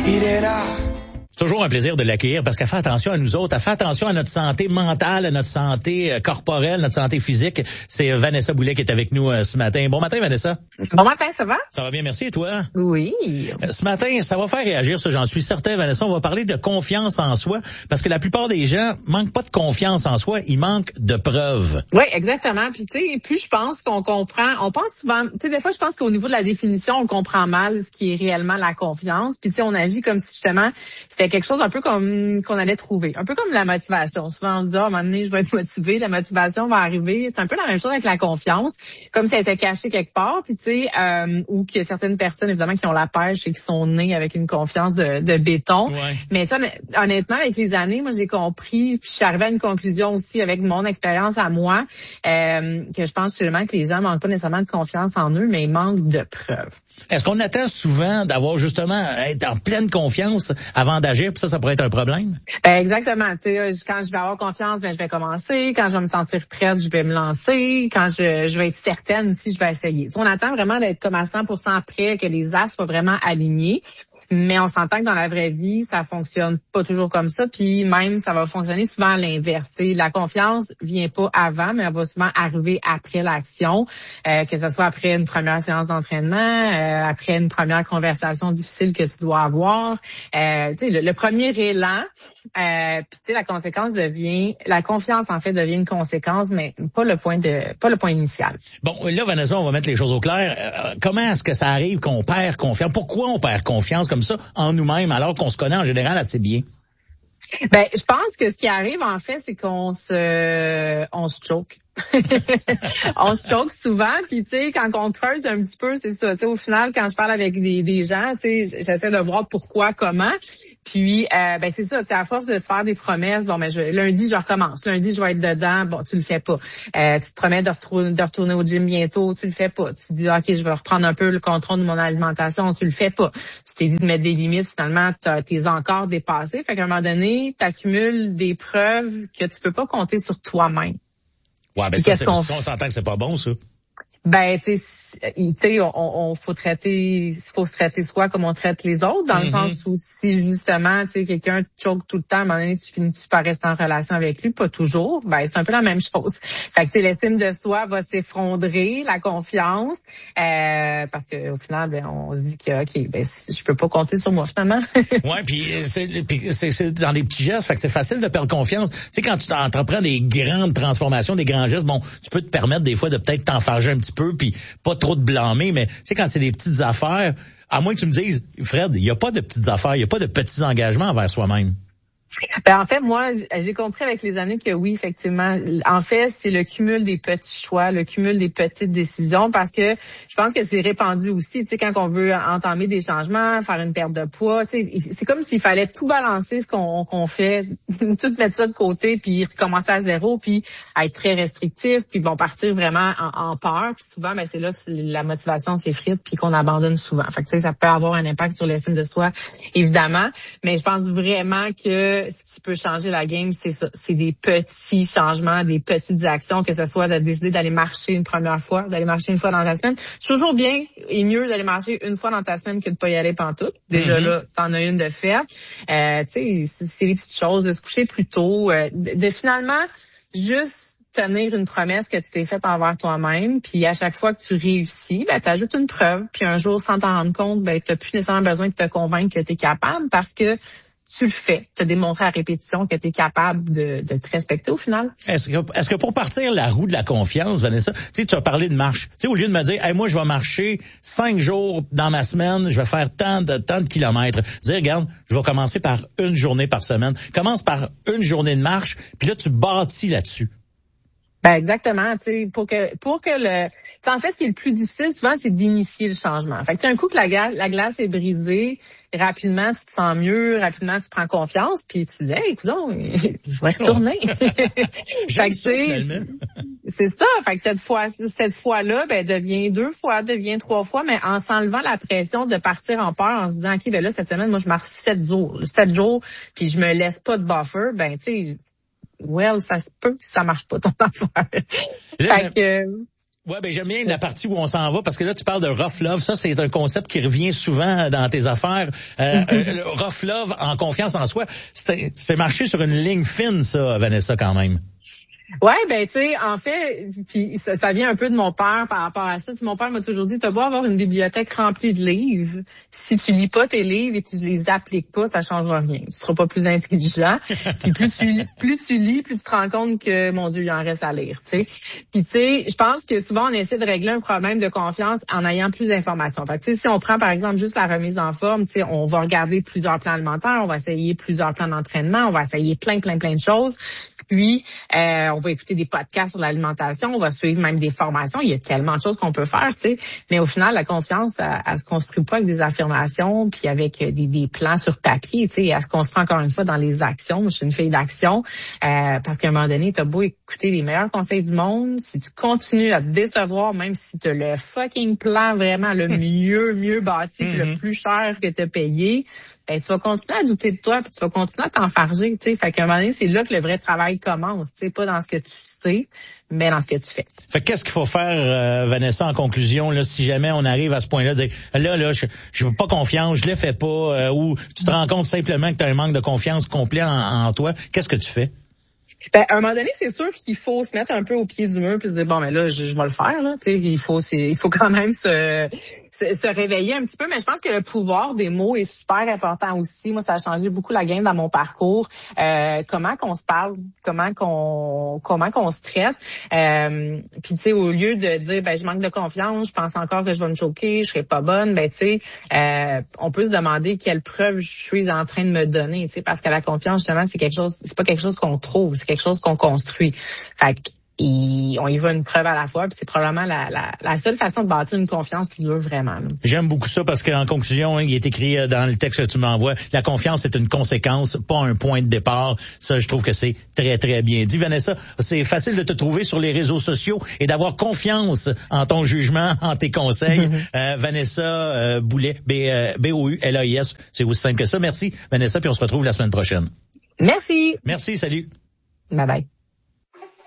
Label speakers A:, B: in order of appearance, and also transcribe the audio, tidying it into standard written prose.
A: il est là.
B: C'est toujours un plaisir de l'accueillir parce qu'elle fait attention à nous autres, elle fait attention à notre santé mentale, à notre santé corporelle, notre santé physique. C'est Vanessa Boulet qui est avec nous ce matin. Bon matin, Vanessa.
C: Bon matin, ça va?
B: Ça va bien, merci. Et toi?
C: Oui.
B: Ce matin, ça va faire réagir, ça, j'en suis certain, Vanessa. On va parler de confiance en soi parce que la plupart des gens manquent pas de confiance en soi, ils manquent de preuves.
C: Oui, exactement. Puis tu sais, plus je pense qu'on comprend, on pense souvent, tu sais, des fois je pense qu'au niveau de la définition, on comprend mal ce qui est réellement la confiance. Puis tu sais, on agit comme si justement c'était quelque chose un peu comme qu'on allait trouver, un peu comme la motivation. Souvent on se dit, à un moment donné, je vais être motivé, la motivation va arriver. C'est un peu la même chose avec la confiance, comme si elle était cachée quelque part. Puis tu sais, ou qu'il y a certaines personnes évidemment qui ont la pêche et qui sont nées avec une confiance de béton.
B: Ouais.
C: Mais ça, honnêtement, avec les années, moi j'ai compris, puis je suis arrivée à une conclusion aussi avec mon expérience à moi, que je pense seulement que les gens manquent pas nécessairement de confiance en eux, mais ils manquent de preuves.
B: Est-ce qu'on attend souvent d'avoir justement être en pleine confiance avant d'agir, puis ça pourrait être un problème?
C: Exactement. Tu sais, quand je vais avoir confiance, je vais commencer. Quand je vais me sentir prête, je vais me lancer. Quand je vais être certaine aussi, je vais essayer. Tu sais, on attend vraiment d'être comme à 100% prêt, que les astres soient vraiment alignés. Mais on s'entend que dans la vraie vie, ça fonctionne pas toujours comme ça. Puis même, ça va fonctionner souvent à l'inverse. La confiance vient pas avant, mais elle va souvent arriver après l'action, que ce soit après une première séance d'entraînement, après une première conversation difficile que tu dois avoir. Le premier élan, puis la conséquence la confiance en fait devient une conséquence, mais pas le point initial.
B: Bon, là, Vanessa, on va mettre les choses au clair. Comment est-ce que ça arrive qu'on perd confiance? Pourquoi on perd confiance comme ça en nous-mêmes alors qu'on se connaît en général assez bien?
C: Je pense que ce qui arrive en fait, c'est qu'on se choque. On se choque souvent, puis tu sais, quand on creuse un petit peu, c'est ça. Tu sais, au final, quand je parle avec des gens, tu sais, j'essaie de voir pourquoi, comment. Puis, c'est ça. Tu sais, à force de se faire des promesses, lundi je recommence. Lundi je vais être dedans. Bon, tu le fais pas. Tu te promets de retourner au gym bientôt, tu le fais pas. Tu te dis ok, je vais reprendre un peu le contrôle de mon alimentation, tu le fais pas. Tu t'es dit de mettre des limites, finalement, t'es encore dépassé. Fait qu'à un moment donné, t'accumules des preuves que tu peux pas compter sur toi-même.
B: Ouais, ça, on s'entend que c'est pas bon, ça.
C: Tu sais, faut se traiter soi comme on traite les autres, dans le sens où si justement, tu sais, quelqu'un te choque tout le temps, à un moment donné, tu finis par rester en relation avec lui, pas toujours, c'est un peu la même chose. Fait que, tu sais, l'estime de soi va s'effondrer, la confiance, parce que au final, on se dit que, je peux pas compter sur moi, finalement.
B: Ouais, puis c'est dans des petits gestes, fait que c'est facile de perdre confiance. Tu sais, quand tu entreprends des grandes transformations, des grands gestes, tu peux te permettre des fois de peut-être t'enfarger un petit peu, puis pas trop te blâmer, mais tu sais, quand c'est des petites affaires, à moins que tu me dises, Fred, il n'y a pas de petites affaires, il n'y a pas de petits engagements envers soi-même.
C: En fait, moi, j'ai compris avec les années que oui, effectivement. En fait, c'est le cumul des petits choix, le cumul des petites décisions, parce que je pense que c'est répandu aussi. Tu sais, quand on veut entamer des changements, faire une perte de poids, tu sais, c'est comme s'il fallait tout balancer ce qu'on fait, tout mettre ça de côté, puis recommencer à zéro, puis être très restrictif, puis partir vraiment en peur. Puis souvent, c'est là que la motivation s'effrite, puis qu'on abandonne souvent. Fait que tu sais, ça peut avoir un impact sur l'estime de soi, évidemment. Mais je pense vraiment que ce qui peut changer la game, c'est ça. C'est des petits changements, des petites actions, que ce soit de décider d'aller marcher une première fois, d'aller marcher une fois dans ta semaine. C'est toujours bien et mieux d'aller marcher une fois dans ta semaine que de pas y aller pantoute. Déjà là, t'en as une de faite. Tu sais, c'est des petites choses, de se coucher plus tôt, de finalement juste tenir une promesse que tu t'es faite envers toi-même, puis à chaque fois que tu réussis, t'ajoutes une preuve, puis un jour, sans t'en rendre compte, t'as plus nécessairement besoin de te convaincre que t'es capable, parce que tu le fais. Tu as démontré à répétition que tu es capable de te respecter au final. Est-ce
B: que pour partir la roue de la confiance, Vanessa, tu as parlé de marche. Tu sais, au lieu de me dire, moi, je vais marcher 5 jours dans ma semaine, je vais faire tant de kilomètres. Dire, regarde, je vais commencer par une journée par semaine. Commence par une journée de marche, puis là, tu bâtis là-dessus.
C: Exactement, tu sais, pour que en fait, ce qui est le plus difficile souvent, c'est d'initier le changement. Fait que un coup que la glace est brisée, rapidement tu te sens mieux, rapidement tu prends confiance, puis tu dis écoute donc, je vais retourner.
B: Fait que finalement.
C: C'est ça, fait que cette fois-là devient 2 fois, devient 3 fois, mais en s'enlevant la pression de partir en peur, en se disant OK, là cette semaine moi je marche 7 jours, puis je me laisse pas de buffer, tu sais, ça se peut que ça marche pas ton affaire.
B: Ouais, ben j'aime bien la partie où on s'en va parce que là tu parles de rough love. Ça c'est un concept qui revient souvent dans tes affaires. Le rough love en confiance en soi, c'est marcher sur une ligne fine ça, Vanessa, quand même.
C: Ouais, ben tu sais, en fait, puis ça vient un peu de mon père par rapport à ça. T'sais, mon père m'a toujours dit, t'as beau avoir une bibliothèque remplie de livres, si tu lis pas tes livres et tu les appliques pas, ça changera rien. Tu seras pas plus intelligent. Puis plus tu lis, plus tu te rends compte que, mon Dieu, il en reste à lire, tu sais. Puis tu sais, je pense que souvent on essaie de régler un problème de confiance en ayant plus d'informations. Fait que tu sais, si on prend par exemple juste la remise en forme, tu sais, on va regarder plusieurs plans alimentaires, on va essayer plusieurs plans d'entraînement, on va essayer plein de choses. Puis, on va écouter des podcasts sur l'alimentation, on va suivre même des formations. Il y a tellement de choses qu'on peut faire, tu sais. Mais au final, la confiance, elle se construit pas avec des affirmations, puis avec des plans sur papier, tu sais. Elle se construit encore une fois dans les actions. Moi, je suis une fille d'action, parce qu'à un moment donné, t'as beau écouter les meilleurs conseils du monde, si tu continues à te décevoir, même si t'as le fucking plan vraiment le mieux bâti, le plus cher que t'as payé, ben, tu vas continuer à douter de toi, puis tu vas continuer à t'enfarger, tu sais. Fait qu'à un moment donné, c'est là que le vrai travail commence, tu sais, pas dans ce que tu sais, mais dans ce que tu fais.
B: Fait qu'est-ce qu'il faut faire, Vanessa, en conclusion, là, si jamais on arrive à ce point-là, de dire, là, je veux pas confiance, je le fais pas, ou tu te rends compte simplement que tu as un manque de confiance complet en toi, qu'est-ce que tu fais?
C: Ben, à un moment donné, c'est sûr qu'il faut se mettre un peu au pied du mur puis se dire bon, mais là, je vais le faire, là. Tu sais, il faut quand même se réveiller un petit peu. Mais je pense que le pouvoir des mots est super important aussi. Moi, ça a changé beaucoup la game dans mon parcours. Comment qu'on se parle, comment qu'on se traite. Puis tu sais, au lieu de dire ben je manque de confiance, je pense encore que je vais me choquer, je serai pas bonne. Ben tu sais, on peut se demander quelle preuve je suis en train de me donner. Tu sais, parce que la confiance justement, c'est pas quelque chose qu'on trouve, c'est quelque chose qu'on construit. Fait on y va une preuve à la fois, puis c'est probablement la seule façon de bâtir une confiance qui dure vraiment. Là.
B: J'aime beaucoup ça parce qu'en conclusion, il est écrit dans le texte que tu m'envoies, la confiance est une conséquence, pas un point de départ. Ça, je trouve que c'est très bien dit. Vanessa, c'est facile de te trouver sur les réseaux sociaux et d'avoir confiance en ton jugement, en tes conseils. Vanessa Boulais, B-O-U-L-A-I-S, c'est aussi simple que ça. Merci Vanessa, puis on se retrouve la semaine prochaine.
C: Merci.
B: Merci, salut.
C: Bye bye.